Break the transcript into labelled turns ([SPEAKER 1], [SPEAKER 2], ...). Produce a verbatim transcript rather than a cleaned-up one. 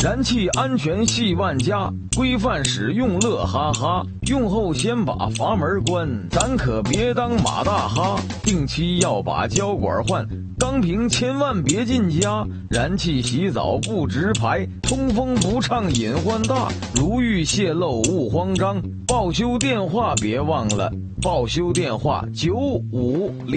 [SPEAKER 1] 燃气安全系万家，规范使用乐哈哈。用后先把阀门关，咱可别当马大哈。定期要把胶管换，钢瓶千万别进家。燃气洗澡不直排，通风不畅隐患大。如遇泄漏勿慌张，报修电话别忘了，报修电话九五零。